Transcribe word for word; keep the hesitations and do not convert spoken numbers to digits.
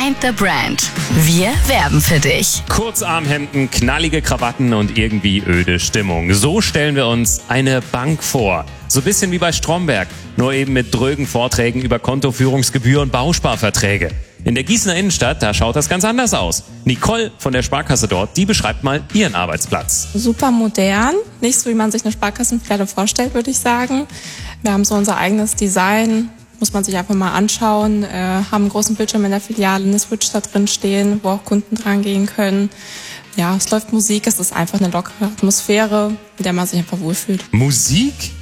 Mind the Brand. Wir werben für dich. Kurzarmhemden, knallige Krawatten und irgendwie öde Stimmung. So stellen wir uns eine Bank vor. So ein bisschen wie bei Stromberg, nur eben mit drögen Vorträgen über Kontoführungsgebühr und Bausparverträge. In der Gießener Innenstadt, da schaut das ganz anders aus. Nicole von der Sparkasse dort, die beschreibt mal ihren Arbeitsplatz. Super modern, nicht so wie man sich eine Sparkassenfiliale vorstellt, würde ich sagen. Wir haben so unser eigenes Design, muss man sich einfach mal anschauen, äh, haben einen großen Bildschirm in der Filiale, eine Switch da drin stehen, wo auch Kunden dran gehen können. Ja, es läuft Musik, es ist einfach eine lockere Atmosphäre, in der man sich einfach wohlfühlt. Musik?